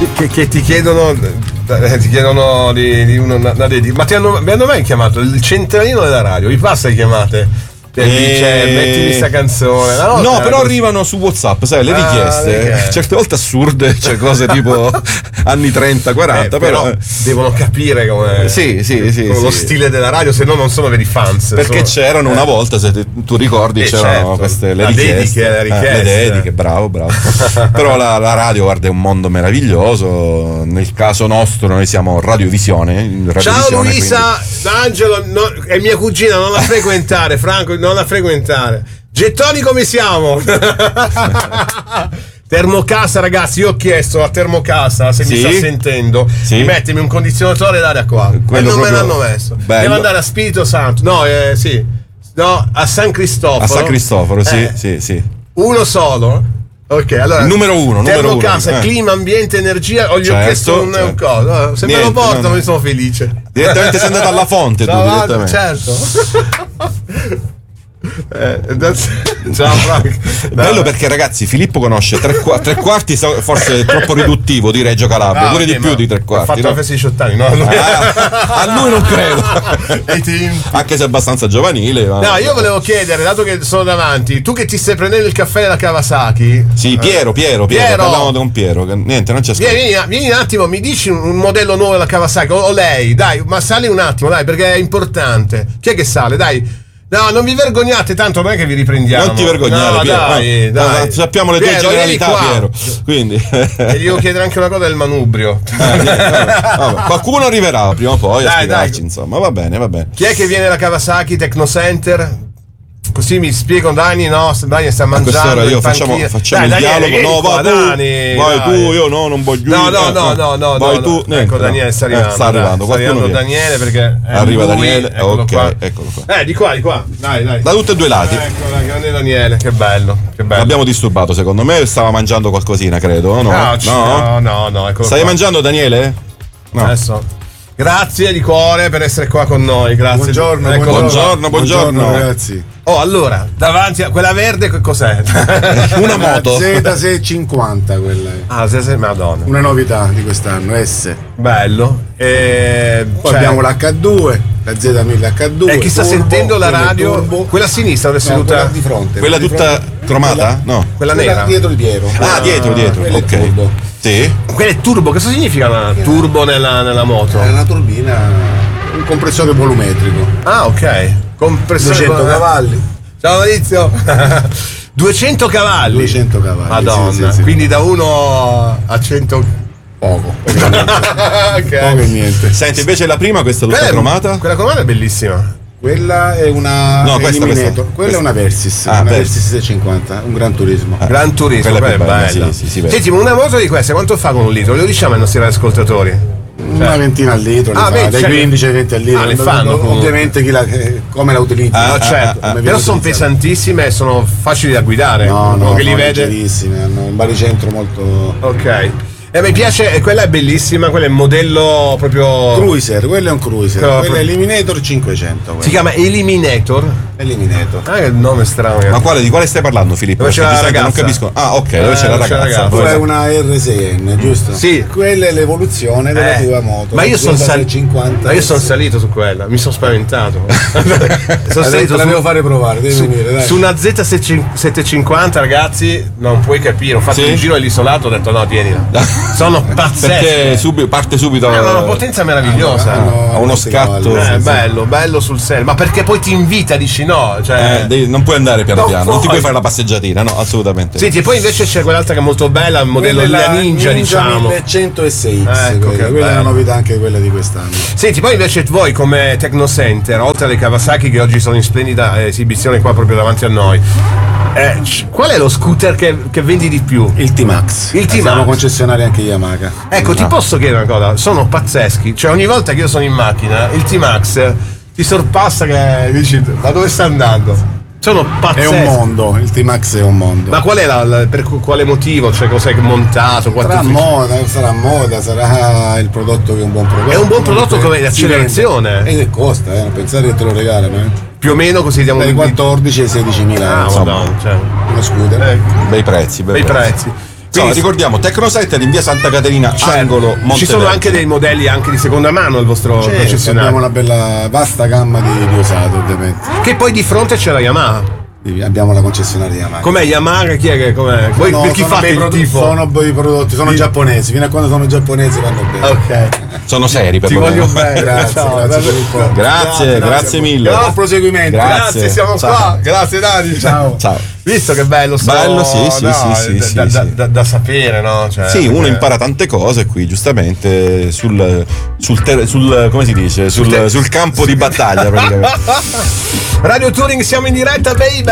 che ti chiedono di una dedica. Ma mi hanno mai chiamato il centralino della radio? Vi passa le chiamate? Dice mettimi sta canzone. No, però arrivano su WhatsApp, sai, le richieste certe volte assurde, cioè cose tipo anni 30-40, però devono capire come lo stile della radio, se no non sono veri fans. Perché c'erano una volta, se tu ricordi, c'erano queste le richieste. Le dediche, bravo. Però la radio, guarda, è un mondo meraviglioso. Nel caso nostro noi siamo Radiovisione. Ciao Luisa, D'Angelo è mia cugina, non la frequentare, Franco, non la frequentare. Gettoni come siamo? Termocasa, ragazzi, io ho chiesto a Termocasa, se mi sta sentendo, di mettermi un condizionatore d'aria qua. E non me l'hanno messo. Bello. Devo andare a Spirito Santo. No, a San Cristoforo. A San Cristoforo, sì. Uno solo? Ok, allora numero uno. Termocasa, clima, ambiente, energia. Ho chiesto un coso. Se me lo portano, mi sono felice. Direttamente sei andato alla fonte, tu direttamente. Certo. Ciao Frank. Bello perché, ragazzi, Filippo conosce tre quarti, forse è troppo riduttivo di Reggio Calabria, pure di più di tre quarti. Ha fatto la festa di 18 anni, no? A lui non credo. Anche se è abbastanza giovanile. No, io volevo chiedere, dato che sono davanti, tu che ti stai prendendo il caffè della Kawasaki. Sì, Piero, parlavamo con Piero, che niente, non c'è ascolto. Vieni un attimo, mi dici un modello nuovo della Kawasaki, o lei, dai, ma sali un attimo, dai, perché è importante. Chi è che sale, dai? No, non vi vergognate, tanto non è che vi riprendiamo. Non ti vergognare, Piero. Dai. Sappiamo le tue generalità, Piero. Quindi. E gli devo chiedere anche una cosa del manubrio. Vabbè. Qualcuno arriverà prima o poi a spiegarci, insomma. Va bene. Chi è che viene da Kawasaki Technocenter? Così mi spiego Dani, Dani sta mangiando. Io facciamo il dialogo. No, vai tu, io non voglio. No. Vai tu. Ecco, Daniele sta arrivando. Sta arrivando Daniele, perché arriva Daniele. Eccolo qua. Di qua. Dai. Da tutti e due i lati. Ecco, grande Daniele, che bello. L'abbiamo disturbato, secondo me. Stava mangiando qualcosina, credo. No. Stai mangiando, Daniele? No. Adesso. Grazie di cuore per essere qua con noi, grazie. Buongiorno ragazzi. Allora, davanti a quella verde che cos'è? Una moto Z650 quella è. Madonna. Una novità di quest'anno, S. Bello. Poi abbiamo l'H2, la Z1000 H2. E chi sta sentendo la radio? Turbo. Quella a sinistra dove è seduta? Quella di fronte. Quella tutta cromata? No. Quella nera? Dietro il Piero. Dietro. Ok. Turbo. Sì. Quella è turbo, cosa significa turbo nella moto? È una turbina, un compressore volumetrico. Ah, ok. Compressore 200 cavalli. Ciao Maurizio. 200 cavalli. 200 cavalli. Madonna. Sì. Quindi da 1 a 100 poco. Okay. Poco e niente. Senti, invece la prima, questa tutta cromata? Quella cromata è bellissima. Quella è una quella è una Versys, una Versys 650, un Gran Turismo. Gran Turismo, quella è bella. Sì, senti, ma una moto di queste quanto fa con un litro? Lo diciamo ai nostri ascoltatori. Una ventina al litro, dai 15 ai 20 al litro. Le fanno ovviamente come la utilizza. Certo. Però sono pesantissime e sono facili da guidare. No, che li vede. Hanno un baricentro molto. Ok. Mi piace, quella è bellissima, quella è il modello proprio. Cruiser, quello è un cruiser. Quello è Eliminator 500. Quello. Si chiama Eliminator? Eliminator. Che nome strano. Ma di quale stai parlando, Filippo? Dove c'è la ragazza? Non capisco. Ok, dove c'è la ragazza? Quella è una R6N, giusto? Sì. Quella è l'evoluzione della tua moto. Ma io sono salito su quella, mi sono spaventato. Sono salito, la devo fare provare, devi venire, dai. Su una Z750, ragazzi, non puoi capire. Ho fatto un giro all'isolato, ho detto no, tienila. Sono pazzesche. Perché parte subito. È una potenza meravigliosa. Ha uno scatto. Bello sul serio. Ma perché poi ti invita, dici no? Non puoi andare piano piano, non ti puoi fare la passeggiatina, no, assolutamente. Senti, e poi invece c'è quell'altra che è molto bella, il modello della Ninja, diciamo. 1106X. Quella è una novità anche quella di quest'anno. Senti, poi invece voi come Technocenter, oltre alle Kawasaki che oggi sono in splendida esibizione qua proprio davanti a noi. Qual è lo scooter che vendi di più? Il T-Max. Siamo concessionari anche Yamaha. Ecco, ti posso chiedere una cosa? Sono pazzeschi. Cioè, ogni volta che io sono in macchina, il T-Max ti sorpassa, che dici, ma dove sta andando? Sono pazzeschi. È un mondo, il T-Max è un mondo. Ma qual è per quale motivo? Cioè, cos'è montato? Sarà moda, sarà il prodotto che è un buon prodotto. È un buon prodotto come l'accelerazione. E che costa, non pensare che te lo regalano, Più o meno così diamo dai 14 ai 16.000 euro. Madonna, uno scooter. Bei prezzi. Bei prezzi. Quindi, ricordiamo Tecnocenter in via Santa Caterina, angolo Monteverdi. Ci sono anche dei modelli anche di seconda mano al vostro concessionario. Abbiamo una bella vasta gamma di usato, ovviamente. Che poi di fronte c'è la Yamaha. Abbiamo la concessionaria Yamaha. Com'è Yamaha? Chi è che com'è? Voi per chi fate il tifo? Sono bei prodotti, sono giapponesi, fino a quando sono giapponesi vanno bene. Ok. Sono seri per ti voglio bene. Grazie mille. Buon proseguimento. Grazie, siamo qua. Grazie Dani. Ciao. Visto che bello da sapere, no? Cioè, sì, uno impara tante cose qui, giustamente sul come si dice? Sul campo di battaglia praticamente. Radio Touring, siamo in diretta, baby.